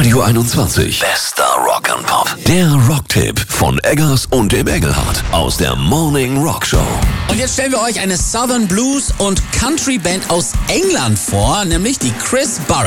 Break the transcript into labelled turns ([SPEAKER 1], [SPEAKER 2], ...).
[SPEAKER 1] Radio 21. Bester Rock'n'Pop. Der Rocktipp von Eggers und dem Engelhardt aus der Morning Rock Show.
[SPEAKER 2] Und jetzt stellen wir euch eine Southern Blues und Country Band aus England vor, nämlich die Chris Barrett.